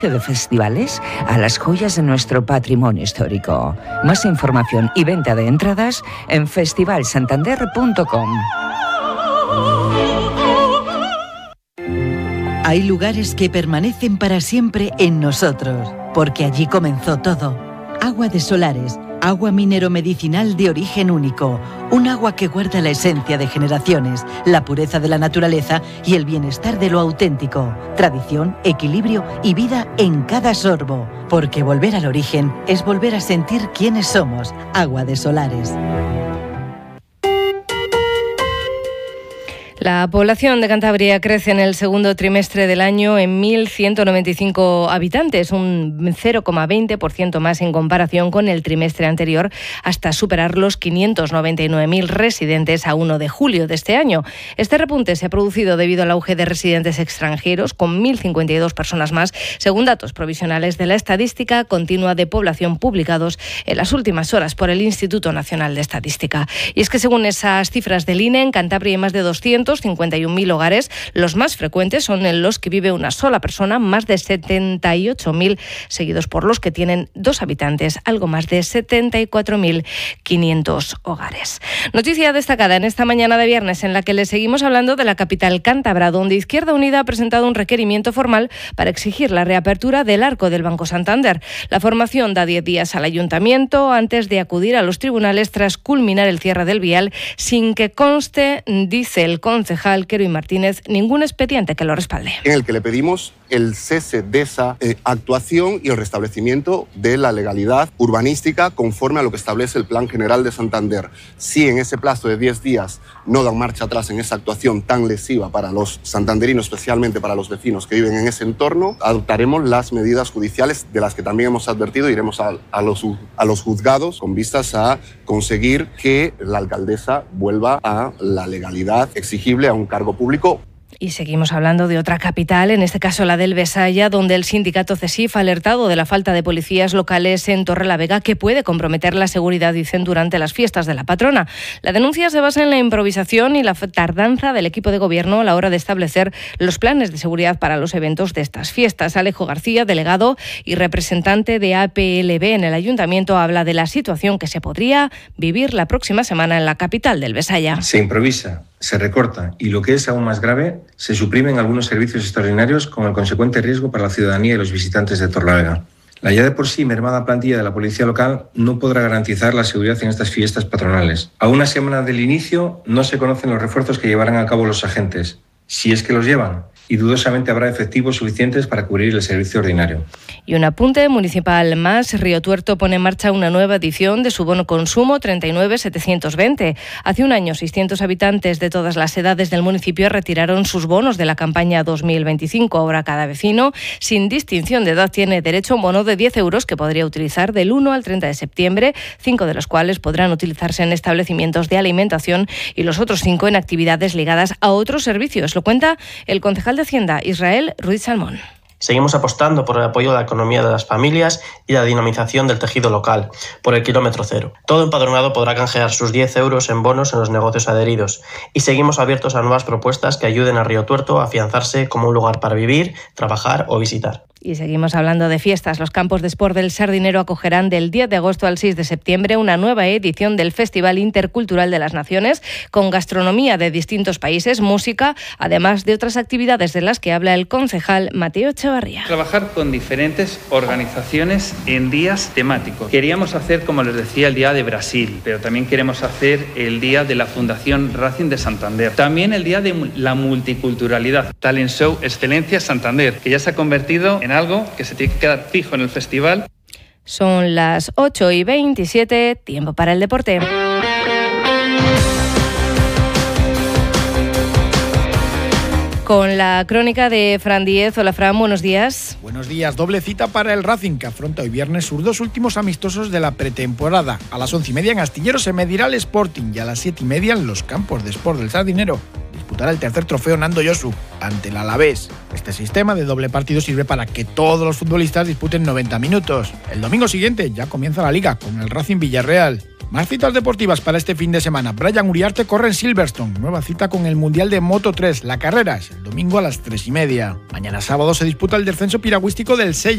de festivales a las joyas de nuestro patrimonio histórico. Más información y venta de entradas en festivalsantander.com. Hay lugares que permanecen para siempre en nosotros, porque allí comenzó todo. Agua de Solares, agua minero-medicinal de origen único, un agua que guarda la esencia de generaciones, la pureza de la naturaleza y el bienestar de lo auténtico. Tradición, equilibrio y vida en cada sorbo, porque volver al origen es volver a sentir quiénes somos. Agua de Solares. La población de Cantabria crece en el segundo trimestre del año en 1.195 habitantes, un 0,20% más en comparación con el trimestre anterior, hasta superar los 599.000 residentes a 1 de julio de este año. Este repunte se ha producido debido al auge de residentes extranjeros, con 1.052 personas más, según datos provisionales de la Estadística Continua de Población publicados en las últimas horas por el Instituto Nacional de Estadística. Y es que según esas cifras del INE, en Cantabria hay más de 251.000 hogares. Los más frecuentes son en los que vive una sola persona, más de 78.000, seguidos por los que tienen 2 habitantes, algo más de 74.500 hogares. Noticia destacada en esta mañana de viernes, en la que le seguimos hablando de la capital cántabra, donde Izquierda Unida ha presentado un requerimiento formal para exigir la reapertura del arco del Banco Santander. La formación da 10 días al ayuntamiento antes de acudir a los tribunales tras culminar el cierre del vial, sin que conste, dice el concejal Queroy Martínez, ningún expediente que lo respalde. En el que le pedimos el cese de esa actuación y el restablecimiento de la legalidad urbanística conforme a lo que establece el Plan General de Santander. Si en ese plazo de 10 días no dan marcha atrás en esa actuación tan lesiva para los santanderinos, especialmente para los vecinos que viven en ese entorno, adoptaremos las medidas judiciales de las que también hemos advertido. Iremos a los juzgados con vistas a conseguir que la alcaldesa vuelva a la legalidad exigible a un cargo público. Y seguimos hablando de otra capital, en este caso la del Besaya, donde el sindicato CESIF ha alertado de la falta de policías locales en Torrelavega, que puede comprometer la seguridad, dicen, durante las fiestas de la patrona. La denuncia se basa en la improvisación y la tardanza del equipo de gobierno a la hora de establecer los planes de seguridad para los eventos de estas fiestas. Alejo García, delegado y representante de APLB en el ayuntamiento, habla de la situación que se podría vivir la próxima semana en la capital del Besaya. Se improvisa, se recorta y, lo que es aún más grave, se suprimen algunos servicios extraordinarios con el consecuente riesgo para la ciudadanía y los visitantes de Torrelavega. La ya de por sí mermada plantilla de la policía local no podrá garantizar la seguridad en estas fiestas patronales. A una semana del inicio no se conocen los refuerzos que llevarán a cabo los agentes, si es que los llevan, y dudosamente habrá efectivos suficientes para cubrir el servicio ordinario. Y un apunte municipal más: Río Tuerto pone en marcha una nueva edición de su bono consumo 39720. Hace un año, 600 habitantes de todas las edades del municipio retiraron sus bonos de la campaña 2025. Ahora cada vecino, sin distinción de edad, tiene derecho a un bono de 10 euros que podría utilizar del 1 al 30 de septiembre, 5 de los cuales podrán utilizarse en establecimientos de alimentación y los otros 5 en actividades ligadas a otros servicios. Lo cuenta el concejal de Hacienda, Israel Ruiz Salmón. Seguimos apostando por el apoyo a la economía de las familias y la dinamización del tejido local, por el kilómetro cero. Todo empadronado podrá canjear sus 10 euros en bonos en los negocios adheridos, y seguimos abiertos a nuevas propuestas que ayuden a Río Tuerto a afianzarse como un lugar para vivir, trabajar o visitar. Y seguimos hablando de fiestas. Los campos de sport del Sardinero acogerán del 10 de agosto al 6 de septiembre una nueva edición del Festival Intercultural de las Naciones, con gastronomía de distintos países, música, además de otras actividades de las que habla el concejal Mateo Echevarría. Trabajar con diferentes organizaciones en días temáticos. Queríamos hacer, como les decía, el Día de Brasil, pero también queremos hacer el Día de la Fundación Racing de Santander. También el Día de la Multiculturalidad, Talent Show Excelencia Santander, que ya se ha convertido en algo que se tiene que quedar fijo en el festival. Son las 8:27, tiempo para el deporte. Con la crónica de Fran Díez. Hola Fran, buenos días. Buenos días, doble cita para el Racing, que afronta hoy viernes sus 2 últimos amistosos de la pretemporada. A las 11:30 en Astillero se medirá el Sporting y a las 7:30 en los campos de sport del Sardinero disputará el tercer trofeo Nando Yosu ante el Alavés. Este sistema de doble partido sirve para que todos los futbolistas disputen 90 minutos. El domingo siguiente ya comienza la Liga con el Racing Villarreal. Más citas deportivas para este fin de semana. Brian Uriarte corre en Silverstone. Nueva cita con el Mundial de Moto 3. La carrera es el domingo a las 3:30. Mañana sábado se disputa el descenso piragüístico del Sella.